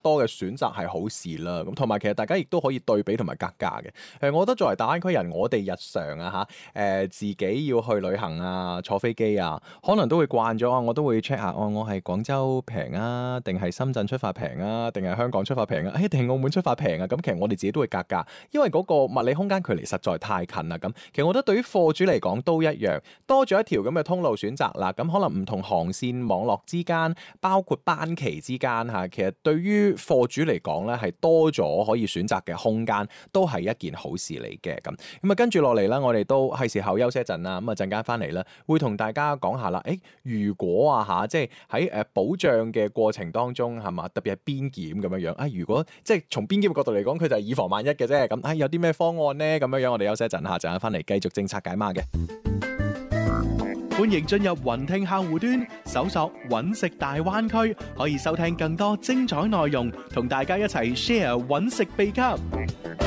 多嘅選擇係好事啦。咁同埋其實大家亦都可以對比同埋格價嘅。我覺得作為大灣區人，我哋日常啊自己要去旅行啊，坐飛機啊，可能都會慣咗啊，我都會 check 下，我係廣州平啊，定係深圳出發平啊，定係香港出發平啊，定係澳門出發平啊。咁其實我哋自己都會格價，因為嗰個物理空間距離實在太近啦。咁其實我覺得對於貨主嚟講都一樣，多咗一條咁嘅通路選擇啦。咁可能唔同航線網絡之間，包括班期之間嚇，其實對於貨主嚟講咧係多咗可以選擇嘅空間，都係一件好事嚟嘅。咁啊，跟住落嚟啦，我哋都係時候休息一陣啦。咁啊，陣間翻嚟啦，會同大家講下啦。如果啊即係喺保障嘅過程當中係嘛，特別係邊檢咁樣樣。如果即係從邊檢嘅角度嚟講，佢就係以防萬一嘅啫。咁有啲咩方案呢？咁樣樣我哋休息一陣，陣間翻嚟繼續政策解碼嘅。 歡迎進入雲聽客戶端，搜索揾食大灣區，可以收聽更多精彩內容，同大家一齊 share 揾食秘笈。